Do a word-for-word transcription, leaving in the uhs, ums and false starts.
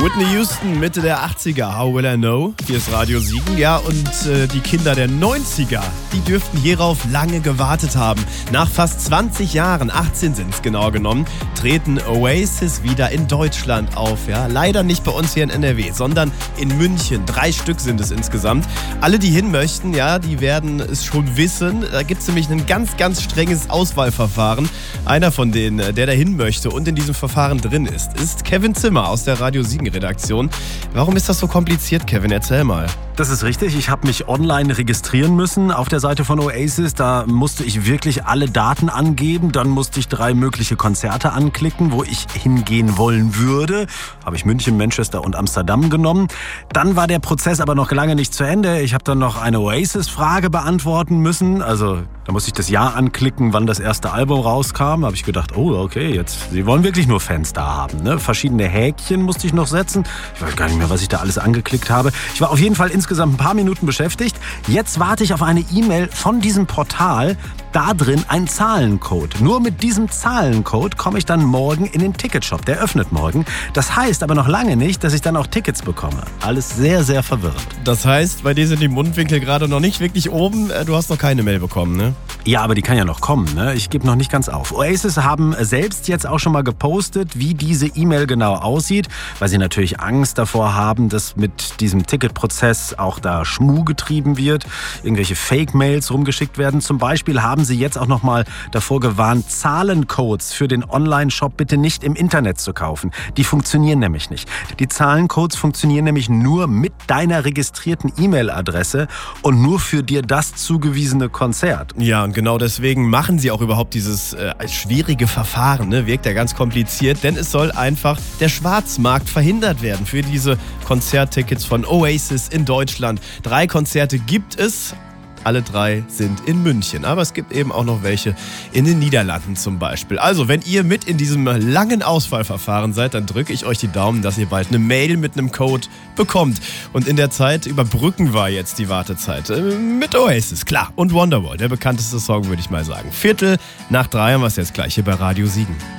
Whitney Houston, Mitte der achtziger, How Will I Know? Hier ist Radio Siegen. Ja, und äh, die Kinder der neunziger, die dürften hierauf lange gewartet haben. Nach fast zwanzig Jahren, achtzehn sind es genau genommen, treten Oasis wieder in Deutschland auf. Ja, leider nicht bei uns hier in N R W, sondern in München. Drei Stück sind es insgesamt. Alle, die hin möchten, ja, die werden es schon wissen. Da gibt es nämlich ein ganz, ganz strenges Auswahlverfahren. Einer von denen, der da hin möchte und in diesem Verfahren drin ist, ist Kevin Zimmer aus der Radio Siegen Redaktion. Warum ist das so kompliziert, Kevin? Erzähl mal. Das ist richtig. Ich habe mich online registrieren müssen auf der Seite von Oasis. Da musste ich wirklich alle Daten angeben. Dann musste ich drei mögliche Konzerte anklicken, wo ich hingehen wollen würde. Habe ich München, Manchester und Amsterdam genommen. Dann war der Prozess aber noch lange nicht zu Ende. Ich habe dann noch eine Oasis-Frage beantworten müssen. Also da musste ich das Jahr anklicken, wann das erste Album rauskam. Da habe ich gedacht, oh okay, jetzt, sie wollen wirklich nur Fans da haben. Ne? Verschiedene Häkchen musste ich noch setzen. Ich weiß gar nicht mehr, was ich da alles angeklickt habe. Ich war auf jeden Fall insgesamt ein paar Minuten beschäftigt. Jetzt warte ich auf eine E-Mail von diesem Portal. Da drin ein Zahlencode. Nur mit diesem Zahlencode komme ich dann morgen in den Ticketshop. Der öffnet morgen. Das heißt aber noch lange nicht, dass ich dann auch Tickets bekomme. Alles sehr, sehr verwirrend. Das heißt, bei dir sind die Mundwinkel gerade noch nicht wirklich oben. Du hast noch keine Mail bekommen, ne? Ja, aber die kann ja noch kommen, ne? Ich gebe noch nicht ganz auf. Oasis haben selbst jetzt auch schon mal gepostet, wie diese E-Mail genau aussieht, weil sie natürlich Angst davor haben, dass mit diesem Ticketprozess auch da Schmuh getrieben wird, irgendwelche Fake-Mails rumgeschickt werden. Zum Beispiel haben sie jetzt auch noch mal davor gewarnt, Zahlencodes für den Online-Shop bitte nicht im Internet zu kaufen. Die funktionieren nämlich nicht. Die Zahlencodes funktionieren nämlich nur mit deiner registrierten E-Mail-Adresse und nur für dir das zugewiesene Konzert. Ja, und genau deswegen machen sie auch überhaupt dieses äh, schwierige Verfahren, ne? Wirkt ja ganz kompliziert, denn es soll einfach der Schwarzmarkt verhindert werden für diese Konzerttickets von Oasis in Deutschland. Drei Konzerte gibt es. Alle drei sind in München, aber es gibt eben auch noch welche in den Niederlanden zum Beispiel. Also, wenn ihr mit in diesem langen Auswahlverfahren seid, dann drücke ich euch die Daumen, dass ihr bald eine Mail mit einem Code bekommt. Und in der Zeit überbrücken wir jetzt die Wartezeit mit Oasis, klar. Und Wonderwall, der bekannteste Song, würde ich mal sagen. Viertel nach drei haben wir es jetzt gleich hier bei Radio Siegen.